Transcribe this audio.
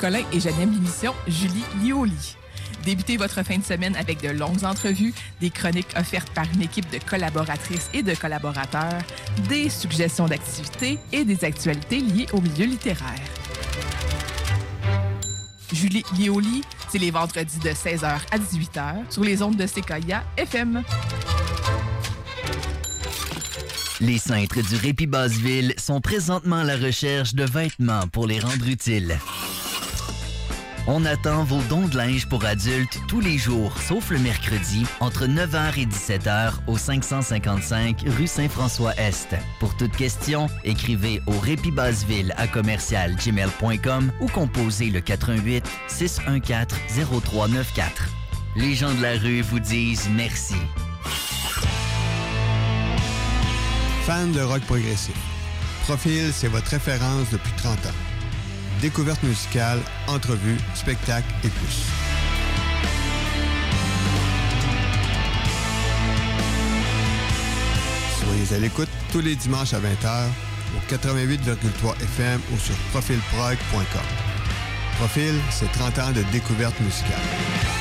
Collin et j'anime l'émission Julie Lioli. Débutez votre fin de semaine avec de longues entrevues, des chroniques offertes par une équipe de collaboratrices et de collaborateurs, des suggestions d'activités et des actualités liées au milieu littéraire. Julie Lioli, c'est les vendredis de 16h à 18h sur les ondes de Sequoia FM. Les cintres du Répit Basseville sont présentement à la recherche de vêtements pour les rendre utiles. On attend vos dons de linge pour adultes tous les jours, sauf le mercredi, entre 9h et 17h au 555 rue Saint-François-Est. Pour toute question, écrivez au répitbasseville@gmail.com ou composez le 88 614 0394. Les gens de la rue vous disent merci. Fan de rock progressif. Profil, c'est votre référence depuis 30 ans. Découverte musicale, entrevues, spectacles et plus. Soyez à l'écoute tous les dimanches à 20h au 88,3 FM ou sur profilprog.com. Profil, c'est 30 ans de découverte musicale.